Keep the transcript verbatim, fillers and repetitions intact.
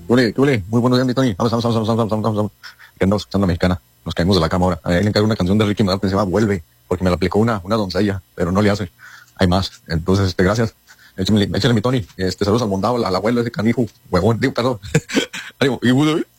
Ule, ule, muy buenos días, mi Tony. Vamos, vamos, vamos, vamos, vamos, vamos, vamos. Que andamos escuchando a Mexicana. Nos caímos de la cama ahora. A él le encargo una canción de Ricky Martin que se llama Vuelve, porque me la aplicó una, una doncella, pero no le hace. Hay más. Entonces, este, gracias. Échale, échale mi Tony. Este, saludos al mondado, al abuelo ese canijo, huevón, digo, perdón. Ánimo, y